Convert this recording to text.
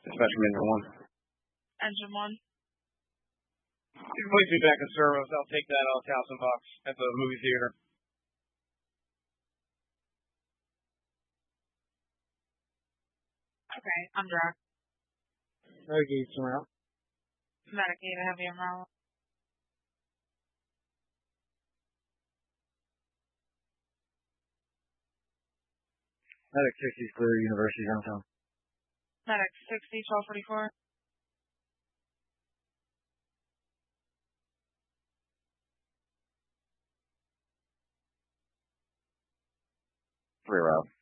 Dispatching engine 1. Engine 1. You can place me back in service. I'll take that Towson box at the movie theater. Okay, I'm direct. Medicaid tomorrow. Medicaid, heavy amount. Medic 60 is clear, University downtown. Medic 60, 1244. Free route.